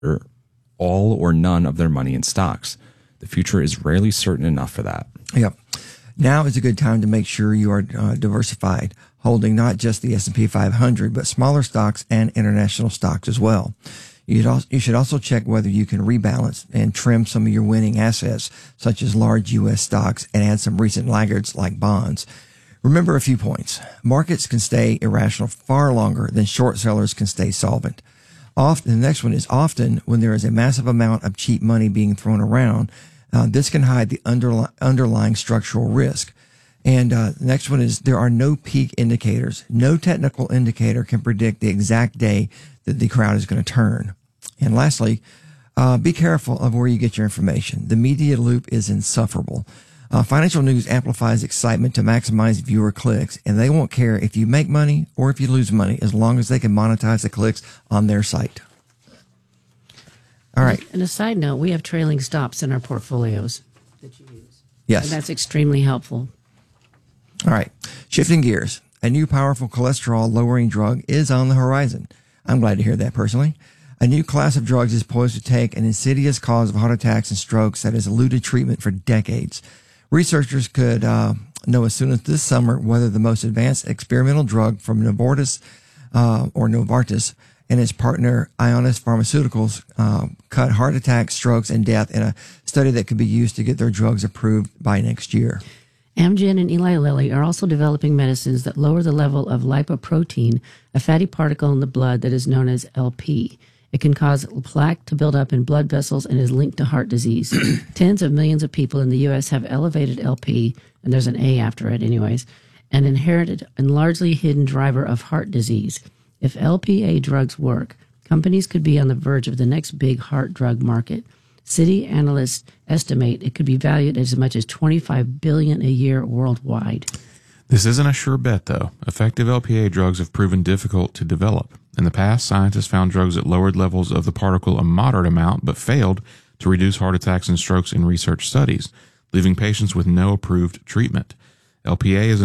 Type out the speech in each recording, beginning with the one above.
all or none of their money in stocks. The future is rarely certain enough for that. Yep. Now is a good time to make sure you are diversified, holding not just the S&P 500, but smaller stocks and international stocks as well. You should also check whether you can rebalance and trim some of your winning assets, such as large U.S. stocks, and add some recent laggards like bonds. Remember a few points. Markets can stay irrational far longer than short sellers can stay solvent. The next one is often when there is a massive amount of cheap money being thrown around, this can hide the underlying structural risk. And the next one is there are no peak indicators. No technical indicator can predict the exact day that the crowd is going to turn. And lastly, be careful of where you get your information. The media loop is insufferable. Financial news amplifies excitement to maximize viewer clicks, and they won't care if you make money or if you lose money as long as they can monetize the clicks on their site. All right. And a side note, we have trailing stops in our portfolios that you use. Yes. And that's extremely helpful. All right. Shifting gears. A new powerful cholesterol-lowering drug is on the horizon. I'm glad to hear that personally. A new class of drugs is poised to take an insidious cause of heart attacks and strokes that has eluded treatment for decades. Researchers could know as soon as this summer whether the most advanced experimental drug from Novartis and its partner Ionis Pharmaceuticals cut heart attacks, strokes, and death in a study that could be used to get their drugs approved by next year. Amgen and Eli Lilly are also developing medicines that lower the level of lipoprotein, a fatty particle in the blood that is known as LP. It can cause plaque to build up in blood vessels and is linked to heart disease. Tens of millions of people in the U.S. have elevated LP, and there's an A after it anyways, an inherited and largely hidden driver of heart disease. If LPA drugs work, companies could be on the verge of the next big heart drug market. Citi analysts estimate it could be valued at as much as $25 billion a year worldwide. This isn't a sure bet, though. Effective LPA drugs have proven difficult to develop. In the past, scientists found drugs that lowered levels of the particle a moderate amount, but failed to reduce heart attacks and strokes in research studies, leaving patients with no approved treatment. LPA is an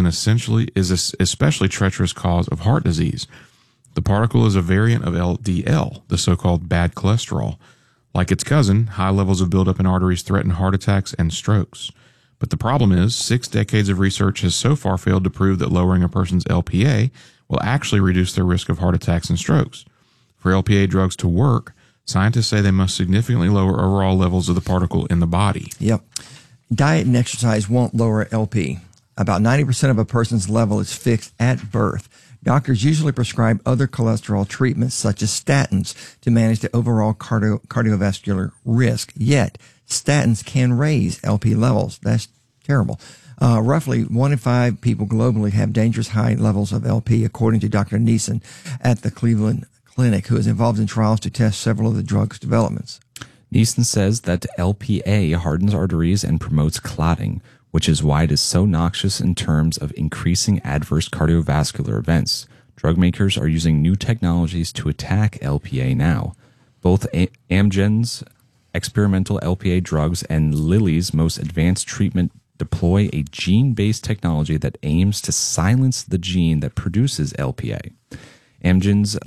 especially treacherous cause of heart disease. The particle is a variant of LDL, the so-called bad cholesterol. Like its cousin, high levels of buildup in arteries threaten heart attacks and strokes. But the problem is, 6 decades of research has so far failed to prove that lowering a person's LPA will actually reduce their risk of heart attacks and strokes. For LPA drugs to work, scientists say they must significantly lower overall levels of the particle in the body. Yep. Diet and exercise won't lower LP. About 90% of a person's level is fixed at birth. Doctors usually prescribe other cholesterol treatments such as statins to manage the overall cardiovascular risk. Yet, statins can raise LP levels. That's terrible. Roughly 1 in 5 people globally have dangerous high levels of LP, according to Dr. Neeson at the Cleveland Clinic, who is involved in trials to test several of the drug's developments. Neeson says that LPA hardens arteries and promotes clotting, which is why it is so noxious in terms of increasing adverse cardiovascular events. Drug makers are using new technologies to attack LPA now. Both Amgen's experimental LPA drugs and Lilly's most advanced treatment deploy a gene-based technology that aims to silence the gene that produces LPA. Amgen's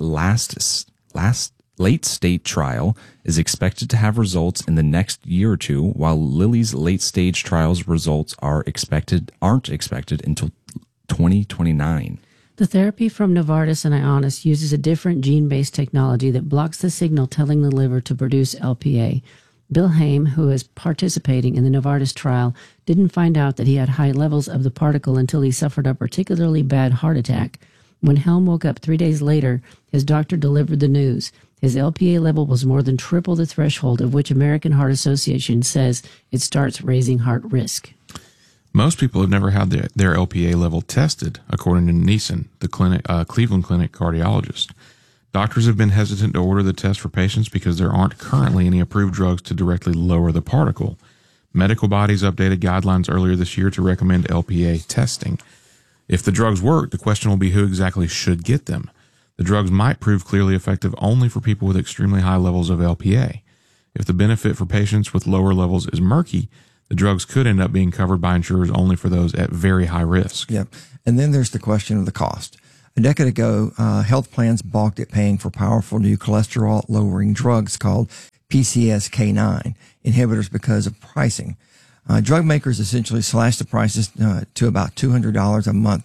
late-stage trial is expected to have results in the next year or two, while Lilly's late-stage trials results aren't expected until 2029. The therapy from Novartis and Ionis uses a different gene-based technology that blocks the signal telling the liver to produce LPA. Bill Haim, who is participating in the Novartis trial, didn't find out that he had high levels of the particle until he suffered a particularly bad heart attack. When Helm woke up 3 days later, his doctor delivered the news. His LPA level was more than triple the threshold of which American Heart Association says it starts raising heart risk. Most people have never had their LPA level tested, according to Neeson, the Cleveland Clinic cardiologist. Doctors have been hesitant to order the test for patients because there aren't currently any approved drugs to directly lower the particle. Medical bodies updated guidelines earlier this year to recommend LPA testing. If the drugs work, the question will be who exactly should get them. The drugs might prove clearly effective only for people with extremely high levels of LPA. If the benefit for patients with lower levels is murky, the drugs could end up being covered by insurers only for those at very high risk. Yep. And then there's the question of the cost. A decade ago, health plans balked at paying for powerful new cholesterol-lowering drugs called PCSK9 inhibitors because of pricing. Drug makers essentially slashed the prices to about $200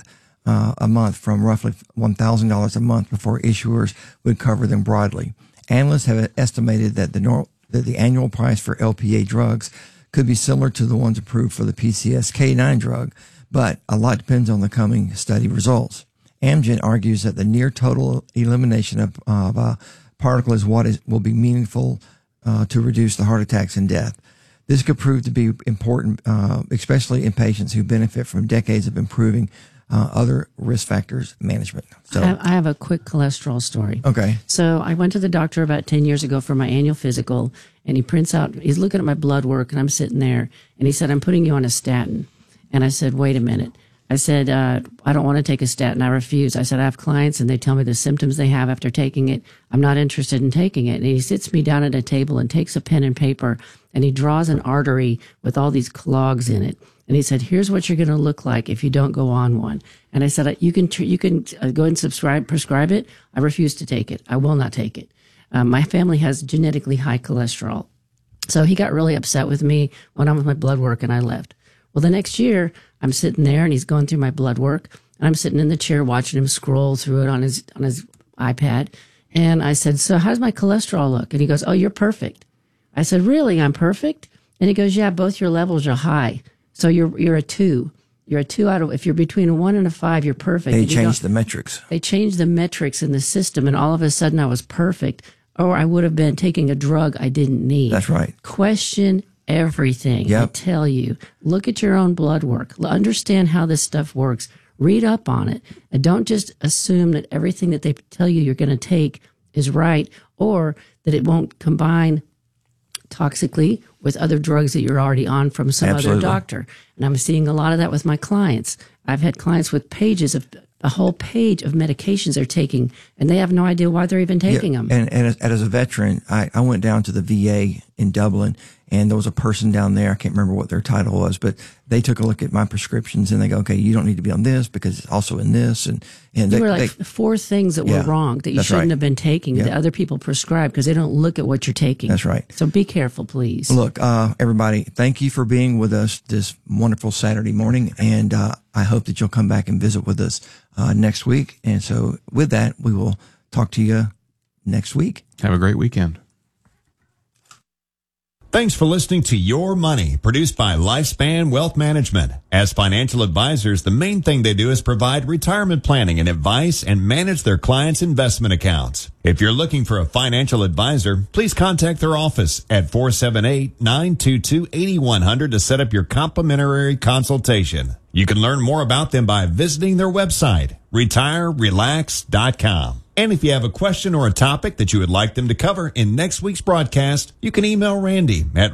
a month from roughly $1,000 a month before issuers would cover them broadly. Analysts have estimated that the annual price for LPA drugs could be similar to the ones approved for the PCSK9 drug, but a lot depends on the coming study results. Amgen argues that the near total elimination of a particle is what will be meaningful to reduce the heart attacks and death. This could prove to be important, especially in patients who benefit from decades of improving other risk factors management. So I have a quick cholesterol story. Okay. So I went to the doctor about 10 years ago for my annual physical, and he prints out, he's looking at my blood work, and I'm sitting there, and he said, I'm putting you on a statin. And I said, wait a minute. I said, I don't want to take a statin. I refuse. I said, I have clients and they tell me the symptoms they have after taking it. I'm not interested in taking it. And he sits me down at a table and takes a pen and paper and he draws an artery with all these clogs in it. And he said, here's what you're going to look like if you don't go on one. And I said, you can go and prescribe it. I refuse to take it. I will not take it. My family has genetically high cholesterol. So he got really upset with me, went on with my blood work, and I left. Well, the next year, I'm sitting there, and he's going through my blood work, and I'm sitting in the chair watching him scroll through it on his iPad. And I said, so how's my cholesterol look? And he goes, oh, you're perfect. I said, really? I'm perfect? And he goes, yeah, both your levels are high. So you're a 2. You're a 2 out of, if you're between a 1 and a 5, you're perfect. They changed the metrics. They changed the metrics in the system, and all of a sudden I was perfect, or I would have been taking a drug I didn't need. That's right. Question everything. Yep. I tell you, look at your own blood work. Understand how this stuff works. Read up on it. And don't just assume that everything that they tell you you're going to take is right, or that it won't combine toxically with other drugs that you're already on from some Absolutely. other doctor. And I'm seeing a lot of that with my clients. I've had clients with a whole page of medications they're taking, and they have no idea why they're even taking them. And as a veteran, I went down to the VA in Dublin, and there was a person down there. I can't remember what their title was, but they took a look at my prescriptions and they go, okay, you don't need to be on this because it's also in this. And there were like 4 things that were wrong that you shouldn't have been taking that other people prescribe because they don't look at what you're taking. That's right. So be careful, please. Look, everybody, thank you for being with us this wonderful Saturday morning. And I hope that you'll come back and visit with us next week. And so with that, we will talk to you next week. Have a great weekend. Thanks for listening to Your Money, produced by Lifespan Wealth Management. As financial advisors, the main thing they do is provide retirement planning and advice and manage their clients' investment accounts. If you're looking for a financial advisor, please contact their office at 478-922-8100 to set up your complimentary consultation. You can learn more about them by visiting their website, retirerelax.com. And if you have a question or a topic that you would like them to cover in next week's broadcast, you can email Randy at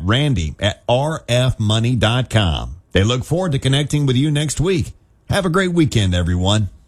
rfmoney.com. They look forward to connecting with you next week. Have a great weekend, everyone.